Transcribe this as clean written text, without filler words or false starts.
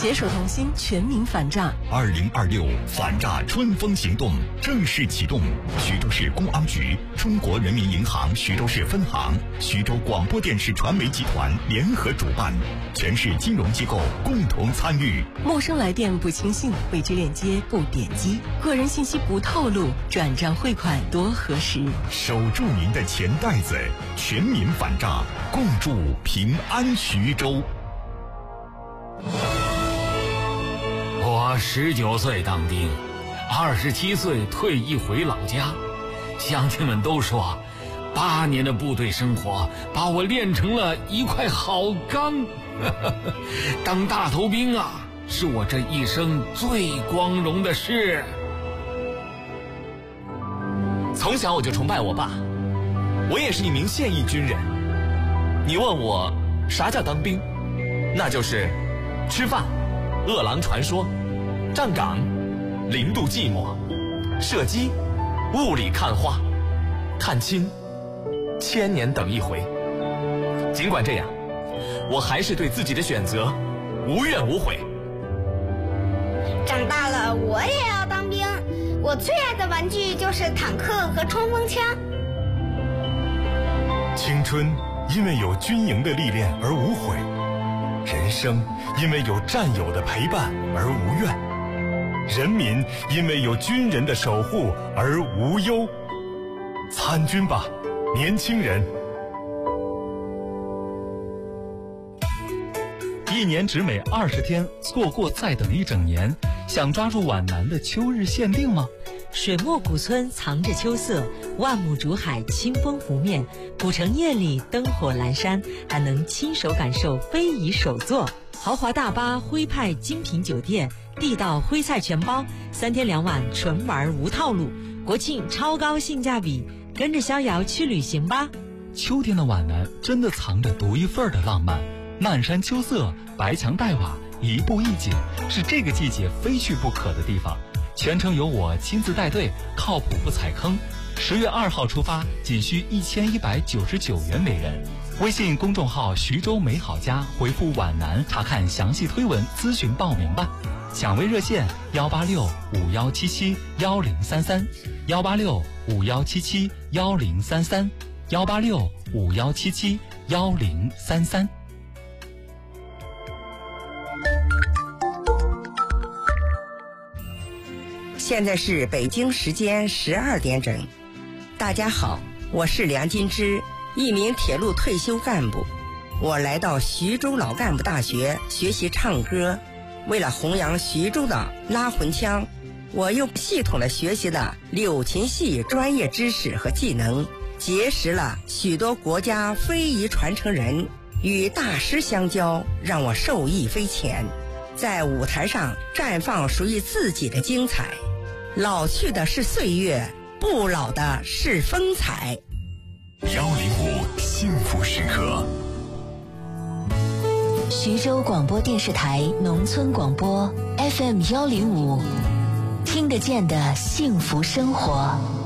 携手同心，全民反诈。 2026反诈春风行动正式启动，徐州市公安局、中国人民银行徐州市分行、徐州广播电视传媒集团联合主办，全市金融机构共同参与。 陌生来电不轻信，未知链接不点击，个人信息不透露，转账汇款多核实。 守住您的钱袋子，全民反诈，共筑平安徐州。 我19岁当兵，27岁退役回老家，乡亲们都说8年的部队生活把我练成了一块好钢。当大头兵啊，是我这一生最光荣的事。 从小我就崇拜我爸，我也是一名现役军人。你问我啥叫当兵，那就是吃饭、饿狼传说、站岗、0度寂寞、射击、雾里看花、探亲、千年等一回。尽管这样，我还是对自己的选择无怨无悔。 长大了我也要当兵，我最爱的玩具就是坦克和冲锋枪。 青春因为有军营的历练而无悔，人生因为有战友的陪伴而无怨，人民因为有军人的守护而无忧。参军吧，年轻人！ 一年只美20天，错过再等一整年。想抓住皖南的秋日限定吗？ 水墨古村藏着秋色，万亩竹海清风拂面，古城夜里灯火阑珊，还能亲手感受非遗手作。豪华大巴、徽派精品酒店、地道徽菜全包，3天2晚纯玩无套路，国庆超高性价比，跟着逍遥去旅行吧。 秋天的皖南真的藏着独一份的浪漫，漫山秋色，白墙黛瓦，一步一景，是这个季节非去不可的地方。全程由我亲自带队，靠谱不踩坑。10月2号出发，仅需1199元每人。微信公众号徐州美好家回复皖南查看详细推文，咨询报名吧。抢位热线18651771033 18651771033 18651771033。 现在是北京时间12点整。大家好，我是梁金枝，一名铁路退休干部。我来到徐州老干部大学学习唱歌，为了弘扬徐州的拉魂腔，我又系统的学习了柳琴戏专业知识和技能，结识了许多国家非遗传承人，与大师相交，让我受益匪浅，在舞台上绽放属于自己的精彩。老去的是岁月，不老的是风采。 105幸福时刻。 徐州广播电视台农村广播 FM105，听得见的幸福生活。